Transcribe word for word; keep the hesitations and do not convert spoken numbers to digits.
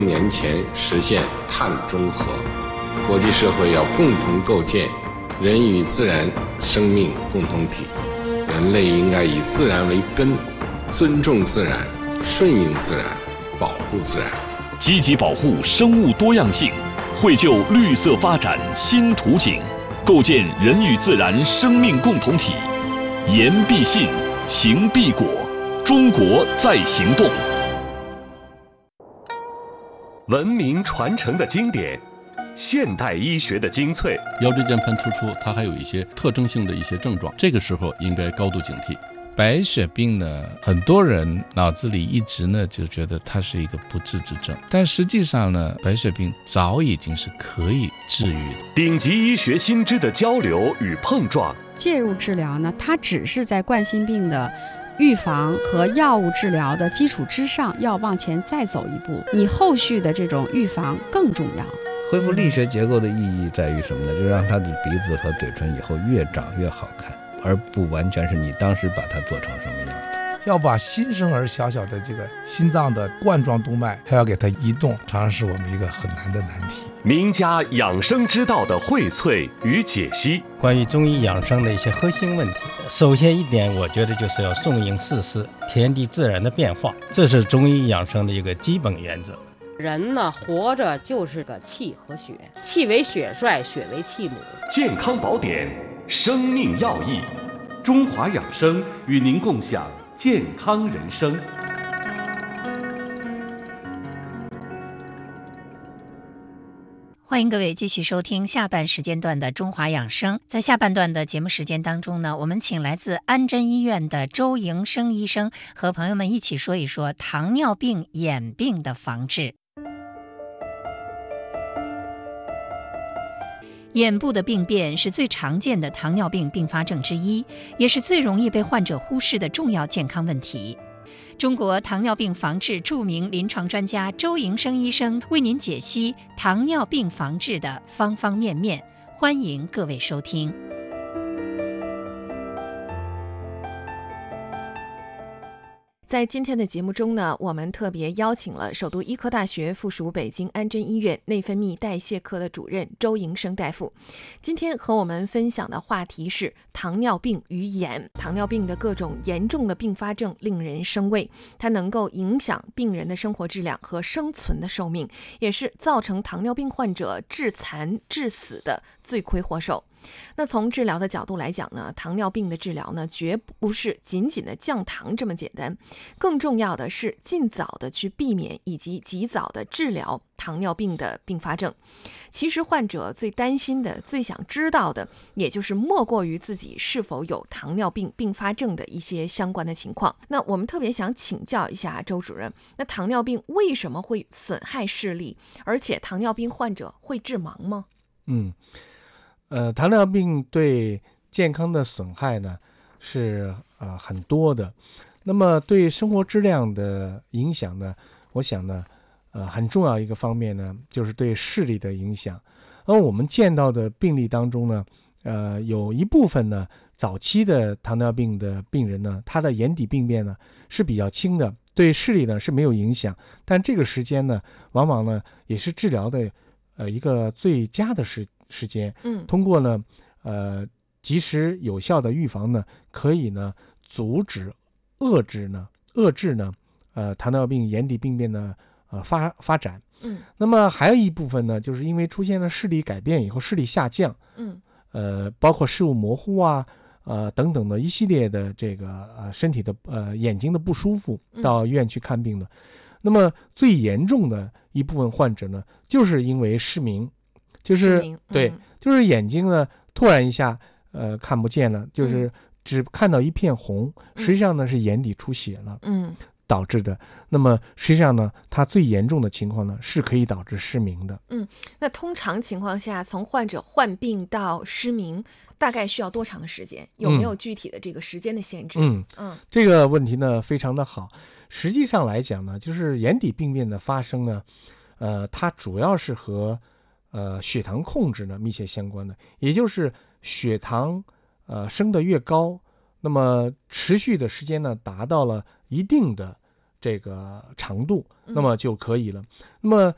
年前实现碳中和，国际社会要共同构建人与自然生命共同体，人类应该以自然为根，尊重自然，顺应自然，保护自然， 积极保护生物多样性，绘就绿色发展新图景，构建人与自然生命共同体。言必信，行必果，中国在行动。 文明传承的经典，现代医学的精粹。 腰椎间盘突出，它还有一些特征性的一些症状，这个时候应该高度警惕。 白血病呢，很多人脑子里一直呢就觉得它是一个不治之症，但实际上呢，白血病早已经是可以治愈的。 顶级医学新知的交流与碰撞， 介入治疗呢，它只是在冠心病的预防和药物治疗的基础之上，要往前再走一步，你后续的这种预防更重要。 恢复力学结构的意义在于什么呢？就让他的鼻子和嘴唇以后越长越好看，而不完全是你当时把它做成什么样子。 要把新生儿小小的这个心脏的冠状动脉还要给它移动，常常是我们一个很难的难题。 名家养生之道的荟萃与解析， 关于中医养生的一些核心问题，首先一点，我觉得就是要顺应四时，天地自然的变化，这是中医养生的一个基本原则。 人呢，活着就是个气和血，气为血帅，血为气母。 健康宝典，生命要义，中华养生与您共享健康人生。 欢迎各位继续收听下半时间段的中华养生。在下半段的节目时间当中呢，我们请来自安贞医院的周营生医生和朋友们一起说一说糖尿病眼病的防治。眼部的病变是最常见的糖尿病并发症之一，也是最容易被患者忽视的重要健康问题。中国糖尿病防治著名临床专家周营生医生为您解析糖尿病防治的方方面面，欢迎各位收听。 在今天的节目中呢，我们特别邀请了首都医科大学附属北京安贞医院内分泌代谢科的主任周营生大夫。今天和我们分享的话题是糖尿病与眼。糖尿病的各种严重的并发症令人生畏，它能够影响病人的生活质量和生存的寿命，也是造成糖尿病患者致残致死的罪魁祸首。那从治疗的角度来讲呢，糖尿病的治疗呢，绝不是仅仅的降糖这么简单，更重要的是尽早的去避免以及及早的治疗糖尿病的并发症。其实患者最担心的、最想知道的，也就是莫过于自己是否有糖尿病并发症的一些相关的情况。那我们特别想请教一下周主任，那糖尿病为什么会损害视力？而且糖尿病患者会致盲吗？ 嗯。呃，糖尿病对健康的损害呢是呃很多的，那么对生活质量的影响呢，我想呢，呃很重要一个方面呢，就是对视力的影响。而我们见到的病例当中呢，呃有一部分呢，早期的糖尿病的病人呢，他的眼底病变呢是比较轻的，对视力呢是没有影响，但这个时间呢，往往呢也是治疗的呃一个最佳的时时间， 嗯， 通过呢，呃，及时有效的预防呢，可以呢阻止、遏制呢、遏制呢，呃，糖尿病眼底病变的呃发发展。 嗯， 那么还有一部分呢，就是因为出现了视力改变以后，视力下降， 嗯， 呃，包括视物模糊啊，呃等等的一系列的这个呃身体的呃眼睛的不舒服，到医院去看病的。嗯、那么最严重的一部分患者呢，就是因为失明。就是、 嗯、 对，就是眼睛呢突然一下呃看不见了，就是只看到一片红， 嗯、 实际上呢是眼底出血了， 嗯， 导致的。那么实际上呢，它最严重的情况呢是可以导致失明的。 嗯，那通常情况下，从患者患病到失明，大概需要多长的时间？有没有具体的这个时间的限制？ 嗯嗯，这个问题呢非常的好。实际上来讲呢，就是眼底病变的发生呢，呃，它主要是和呃，血糖控制呢密切相关的，也就是血糖呃升得越高，那么持续的时间呢达到了一定的这个长度，那么就可以了。嗯、那么